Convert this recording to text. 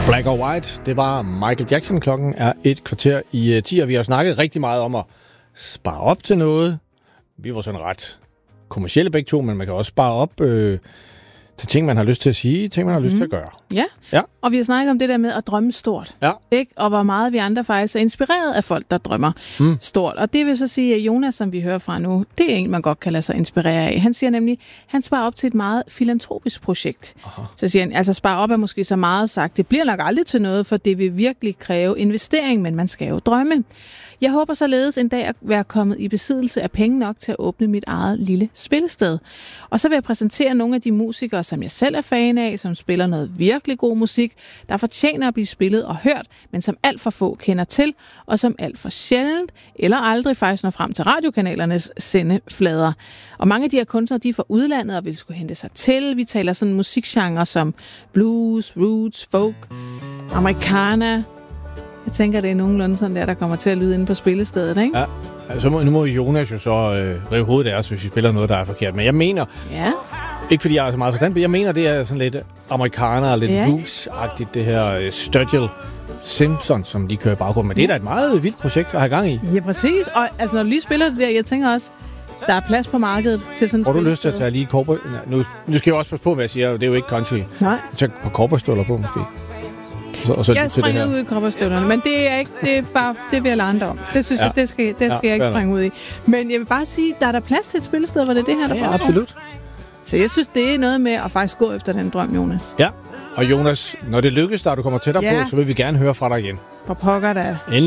Black or White, det var Michael Jackson. Klokken er 9:15, og vi har snakket rigtig meget om at spare op til noget. Vi var sådan ret kommercielle begge to, men man kan også spare op til ting, man har lyst til at sige, ting, man har lyst til at gøre. Ja, og vi har snakket om det der med at drømme stort. Ja. Ikke? Og hvor meget vi andre faktisk er inspireret af folk, der drømmer stort. Og det vil så sige, at Jonas, som vi hører fra nu, det er en, man godt kan lade sig inspirere af. Han siger nemlig, han sparer op til et meget filantropisk projekt. Aha. Så siger han, altså spare op er måske så meget sagt, det bliver nok aldrig til noget, for det vil virkelig kræve investering, men man skal jo drømme. Jeg håber således en dag at være kommet i besiddelse af penge nok til at åbne mit eget lille spillested. Og så vil jeg præsentere nogle af de musikere, som jeg selv er fan af, som spiller noget virkelig god musik, der fortjener at blive spillet og hørt, men som alt for få kender til, og som alt for sjældent eller aldrig faktisk når frem til radiokanalernes sendeflader. Og mange af de her kunstnere, de er fra udlandet og vil skulle hente sig til. Vi taler sådan musikgenre som blues, roots, folk, americana. Jeg tænker, det er nogenlunde sådan der kommer til at lyde inde på spillestedet, ikke? Ja, altså nu må Jonas jo så rive hovedet af os, hvis vi spiller noget, der er forkert. Men jeg mener, ikke fordi jeg er så meget forstand, men jeg mener, det er sådan lidt amerikaner og lidt roots-agtigt, det her Sturgill Simpson, som de kører i baggrunden. Men det er da et meget vildt projekt at have gang i. Ja, præcis. Og altså, når du lige spiller det der, jeg tænker også, der er plads på markedet til sådan et Har du lyst til at tage lige cowboy? Nu skal jeg også passe på, hvad jeg siger. Det er jo ikke country. Nej. Tag på cowboystøvler på, måske. Så jeg springer ud i cowboystøvlerne, men det er ikke, det er bare, det vil jeg lade andre om. Det synes jeg, det skal jeg ikke springe ud i. Men jeg vil bare sige, der er der plads til et spillested, hvor det er det her, der foregår. Absolut. Så jeg synes, det er noget med at faktisk gå efter den drøm, Jonas. Ja, og Jonas, når det lykkes, der du kommer tættere på, så vil vi gerne høre fra dig igen. På pokker da.